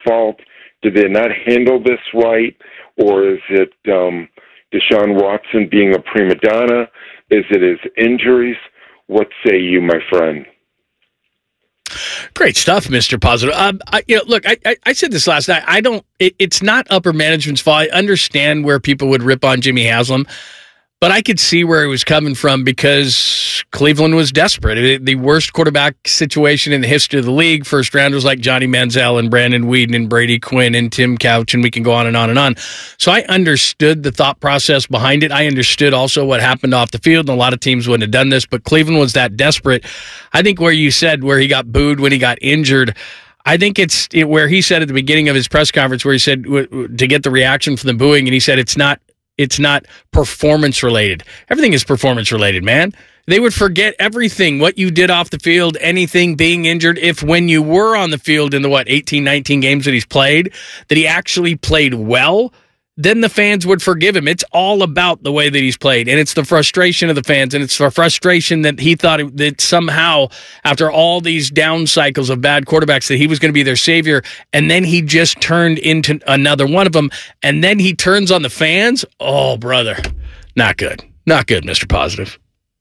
fault? Did they not handle this right? Or is it Deshaun Watson being a prima donna? Is it his injuries? What say you, my friend? Great stuff, Mr. Positive. Look, I said this last night. It's not upper management's fault. I understand where people would rip on Jimmy Haslam, but I could see where he was coming from because Cleveland was desperate. The worst quarterback situation in the history of the league. First rounders like Johnny Manziel and Brandon Weeden and Brady Quinn and Tim Couch, and we can go on and on and on. So I understood the thought process behind it. I understood also what happened off the field, and a lot of teams wouldn't have done this, but Cleveland was that desperate. I think where you said where he got booed when he got injured, I think it's where he said at the beginning of his press conference where he said to get the reaction from the booing, and he said it's not performance related. Everything is performance related, man. They would forget everything, what you did off the field, anything, being injured. If when you were on the field in the, 18, 19 games that he's played, that he actually played well, then the fans would forgive him. It's all about the way that he's played, and it's the frustration of the fans, and it's the frustration that he thought that somehow, after all these down cycles of bad quarterbacks, that he was going to be their savior, and then he just turned into another one of them, and then he turns on the fans. Oh, brother. Not good. Not good, Mr. Positive.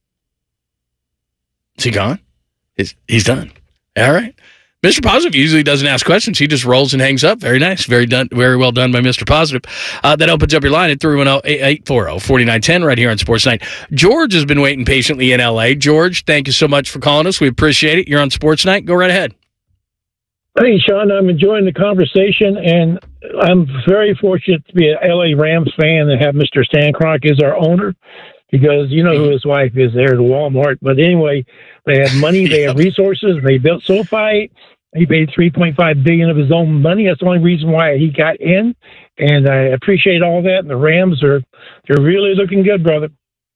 Is he gone? He's done. All right. Mr. Positive usually doesn't ask questions. He just rolls and hangs up. Very nice. Very well done by Mr. Positive. That opens up your line at 310-840-4910 right here on Sports Night. George has been waiting patiently in L.A. George, thank you so much for calling us. We appreciate it. You're on Sports Night. Go right ahead. Hey, Sean, I'm enjoying the conversation, and I'm very fortunate to be an L.A. Rams fan and have Mr. Stan Kroenke as our owner, because you know who his wife is there at Walmart. But anyway, they have money, they have resources, they built SoFi. He paid $3.5 billion of his own money. That's the only reason why he got in, and I appreciate all that. And the Rams they're really looking good, brother.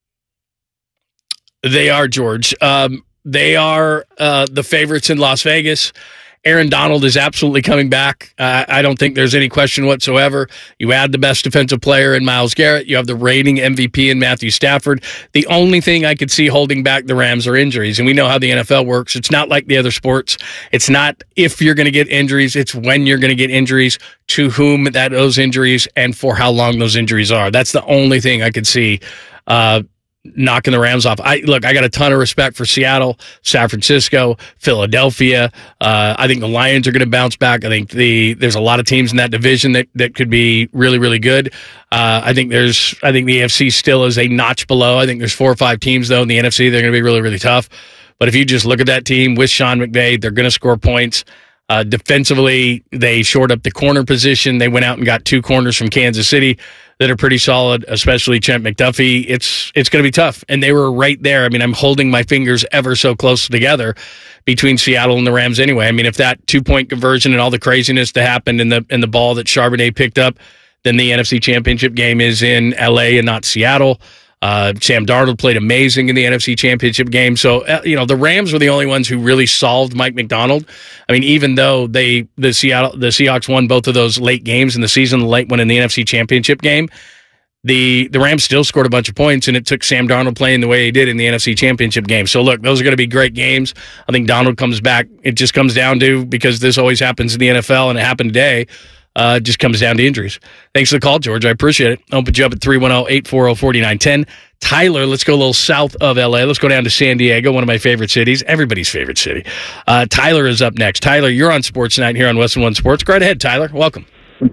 They are, George. They are the favorites in Las Vegas. Aaron Donald is absolutely coming back. I don't think there's any question whatsoever. You add the best defensive player in Myles Garrett. You have the reigning MVP in Matthew Stafford. The only thing I could see holding back the Rams are injuries, and we know how the NFL works. It's not like the other sports. It's not if you're going to get injuries. It's when you're going to get injuries, to whom those injuries, and for how long those injuries are. That's the only thing I could see knocking the Rams off. I got a ton of respect for Seattle, San Francisco, Philadelphia. I think the Lions are going to bounce back. I think there's a lot of teams in that division that could be really, really good. I think the AFC still is a notch below. I think there's 4 or 5 teams though in the NFC. They're going to be really, really tough. But if you just look at that team with Sean McVay, they're going to score points. Defensively, they shored up the corner position. They went out and got 2 corners from Kansas City that are pretty solid, especially Trent McDuffie. It's going to be tough, and they were right there. I mean, I'm holding my fingers ever so close together between Seattle and the Rams anyway. I mean, if that 2-point conversion and all the craziness that happened in the ball that Charbonnet picked up, then the NFC Championship game is in L.A. and not Seattle. Sam Darnold played amazing in the NFC Championship game. So, the Rams were the only ones who really solved Mike Macdonald. I mean, even though the Seahawks won both of those late games in the season, the late one in the NFC Championship game, the Rams still scored a bunch of points, and it took Sam Darnold playing the way he did in the NFC Championship game. So, look, those are going to be great games. I think Donald comes back. It just comes down to, because this always happens in the NFL, and it happened today, just comes down to injuries. Thanks for the call, George. I appreciate it. I'll put you up at 310-840-4910. Tyler, let's go a little south of L.A. Let's go down to San Diego, one of my favorite cities, everybody's favorite city. Tyler is up next. Tyler, you're on Sports Night here on Western One Sports. Go right ahead, Tyler. Welcome.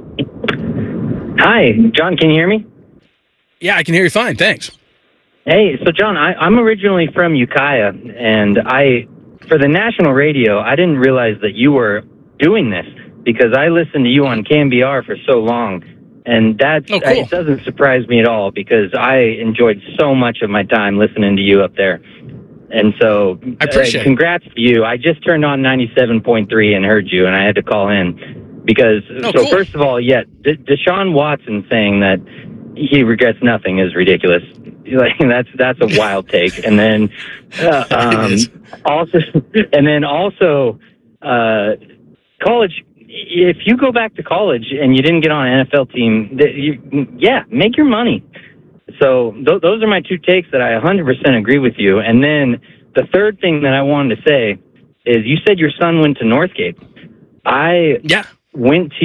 Hi, John. Can you hear me? Yeah, I can hear you fine. Thanks. Hey, so John, I'm originally from Ukiah, and for the national radio, I didn't realize that you were doing this, because I listened to you on KMBR for so long, and cool. It doesn't surprise me at all, because I enjoyed so much of my time listening to you up there. And so, I appreciate congrats to you. I just turned on 97.3 and heard you, and I had to call in because. Cool. First of all, Deshaun Watson saying that he regrets nothing is ridiculous. Like that's a wild take. And then also college. If you go back to college and you didn't get on an NFL team, make your money. So those are my 2 takes that I 100% agree with you. And then the third thing that I wanted to say is, you said your son went to Northgate. I went to